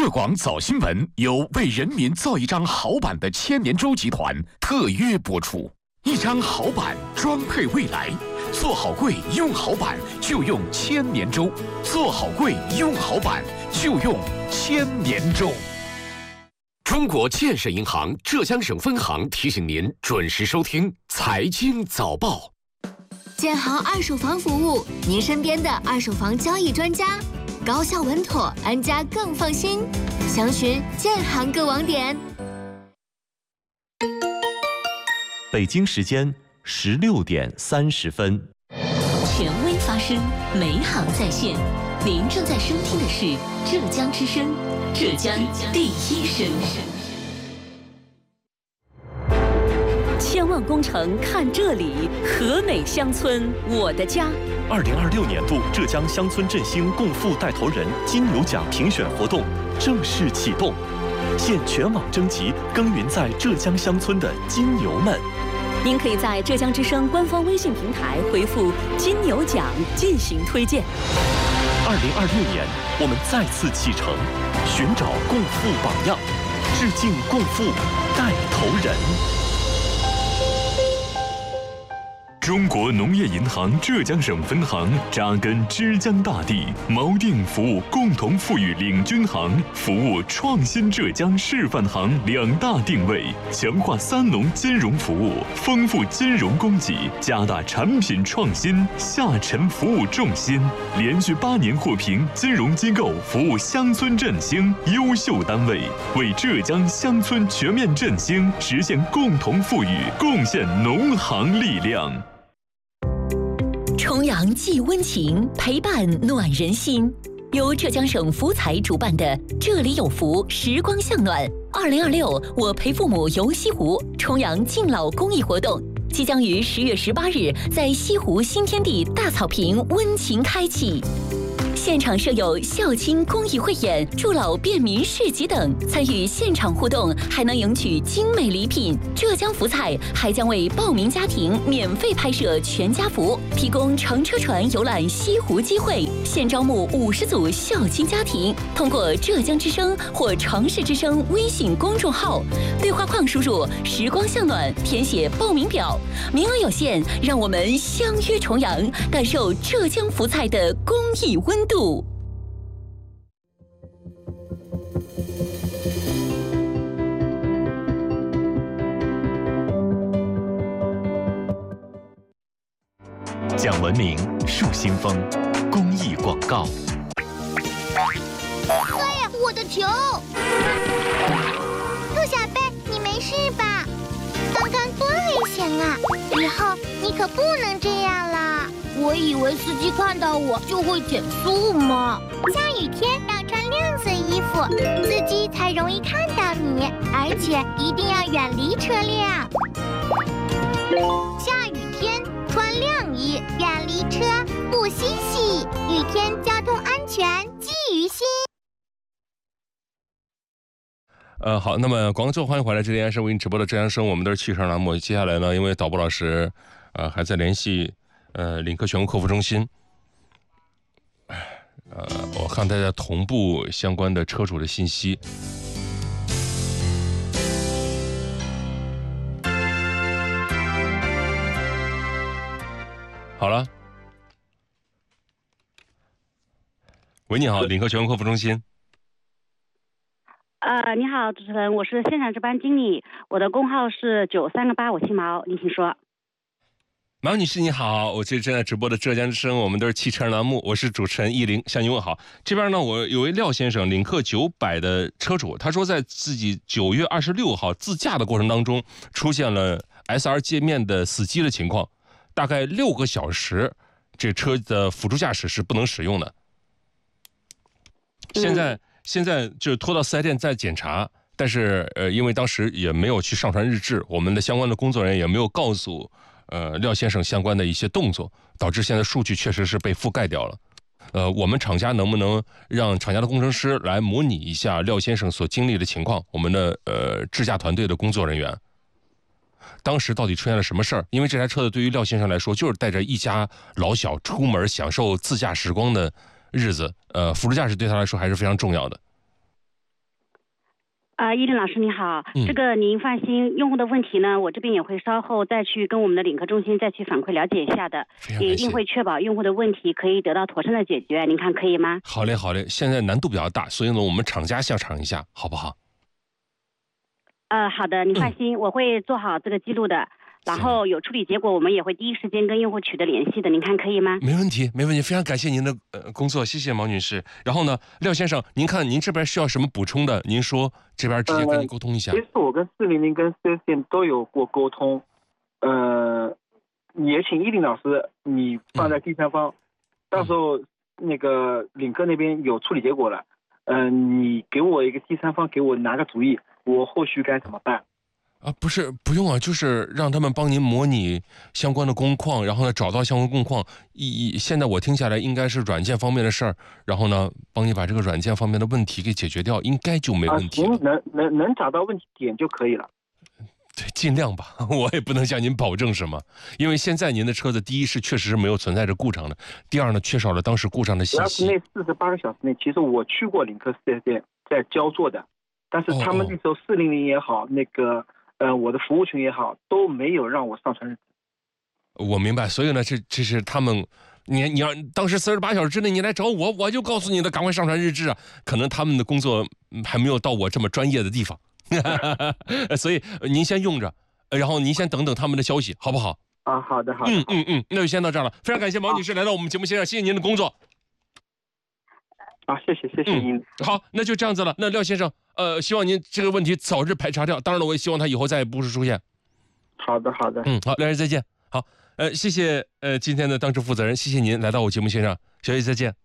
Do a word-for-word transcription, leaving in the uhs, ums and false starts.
浙广早新闻由为人民造一张好版的千年舟集团特约播出。一张好版装配未来，做好柜用好版就用千年舟，做好柜用好版就用千年舟。中国建设银行浙江省分行提醒您准时收听财经早报。 建行二手房服务，您身边的二手房交易专家，高效稳妥，安家更放心。详询建行各网点。 北京时间十六点三十分。 权威发声，美好在线。您正在收听的是浙江之声，浙江第一声。千万工程看这里，和美乡村我的家。 二零二六年度浙江乡村振兴共富带头人金牛奖评选活动正式启动，现全网征集耕耘在浙江乡村的金牛们。 您可以在浙江之声官方微信平台回复“金牛奖”进行推荐。 二零二六年，我们再次启程，寻找共富榜样，致敬共富带头人。 中国农业银行浙江省分行扎根之江大地，锚定服务共同富裕领军行、服务创新浙江示范行两大定位，强化三农金融服务，丰富金融供给，加大产品创新，下沉服务重心，连续八年获评金融机构服务乡村振兴优秀单位，为浙江乡村全面振兴实现共同富裕贡献农行力量。 重阳寄温情，陪伴暖人心。由浙江省福彩主办的“这里有福，时光向暖”二零二六我陪父母游西湖重阳敬老公益活动，即将于十月十八日在西湖新天地大草坪温情开启。现场设有孝亲公益汇演、助老便民市集等，参与现场互动还能赢取精美礼品。浙江福彩还将为报名家庭免费拍摄全家福，提供乘车船游览西湖机会。现招募五十组孝亲家庭，通过浙江之声或城市之声微信公众号对话框输入“时光向暖”，填写报名表，名额有限，让我们相约重阳，感受浙江福彩的公益温度。 讲文明树新风公益广告。 哎呀，我的球！兔小贝，你没事吧？刚刚多危险啊！以后你可不能这样啦。我以为司机看到我就会减速嘛。下雨天要穿亮色衣服，司机才容易看到你，而且一定要远离车辆。下雨天穿亮衣，远离车，不嬉戏。雨天交通安全基于心。 呃，好，那么广州欢迎回来，这里还是为您直播的浙江生，我们的汽车栏目。接下来呢，因为导播老师呃还在联系呃领克全国客服中心，呃，我看大家同步相关的车主的信息。好了，喂，你好，领克全国客服中心。 呃，你好，主持人，我是现场值班经理，我的工号是九三个八，我姓毛，您请说。 毛女士你好，我这正在直播的浙江之声，我们都是汽车栏目，我是主持人易林，向你问好。这边呢，我有位廖先生，领克九百的车主，他说在自己九月二十六号自驾的过程当中，出现了 S R 界面的死机的情况，大概六个小时，这车的辅助驾驶是不能使用的。现在、嗯、现在就是拖到四 S 店再检查，但是呃，因为当时也没有去上传日志，我们的相关的工作人员也没有告诉呃廖先生相关的一些动作，导致现在数据确实是被覆盖掉了。呃，我们厂家能不能让厂家的工程师来模拟一下廖先生所经历的情况？我们的呃智驾团队的工作人员当时到底出现了什么事儿？因为这台车子对于廖先生来说，就是带着一家老小出门享受自驾时光的日子，呃，辅助驾驶对他来说还是非常重要的。 啊，依林老师你好， 嗯、 这个您放心，用户的问题呢，我这边也会稍后再去跟我们的领克中心再去反馈了解一下的，也一定会确保用户的问题可以得到妥善的解决，您看可以吗？ 好嘞，好嘞，现在难度比较大，所以呢，我们厂家下场一下，好不好？ 呃，好的，您放心，嗯、我会做好这个记录的。然后有处理结果，我们也会第一时间跟用户取得联系的，您看可以吗？ 没问题，没问题，非常感谢您的呃工作，谢谢毛女士。然后呢，廖先生，您看您这边需要什么补充的？您说这边直接跟您沟通一下。 呃、其实我跟四零零跟四 S 店都有过沟通，呃，也请依林老师你放在第三方，嗯、到时候那个领克那边有处理结果了，嗯、呃，你给我一个第三方，给我拿个主意，我后续该怎么办？ 啊，不是，不用啊，就是让他们帮您模拟相关的工况，然后呢找到相关工况。一现在我听下来应该是软件方面的事儿，然后呢帮你把这个软件方面的问题给解决掉，应该就没问题了。 啊、能能能找到问题点就可以了。 对，尽量吧，我也不能向您保证什么，因为现在您的车子，第一是确实是没有存在着故障的，第二呢缺少了当时故障的信息。 主要是那四十八个小时内，其实我去过领克四 S店在交做的，但是他们那时候四零零也好，哦、那个。呃，我的服务群也好，都没有让我上传日志。 我明白，所以呢，这这是他们，你你要当时四十八小时之内你来找我，我就告诉你的，赶快上传日志啊。可能他们的工作还没有到我这么专业的地方，所以您先用着，然后您先等等他们的消息，好不好？ 啊，好的，好的。 嗯嗯嗯，那就先到这儿了。非常感谢毛女士来到我们节目现场，谢谢您的工作。 啊，谢谢谢谢您、 嗯。好，那就这样子了。那廖先生，呃，希望您这个问题早日排查掉。当然了，我也希望他以后再也不是出现。 好的，好的。 嗯，好，廖先生再见。好，呃，谢谢呃今天的当值负责人，谢谢您来到我节目现场，小叶再见。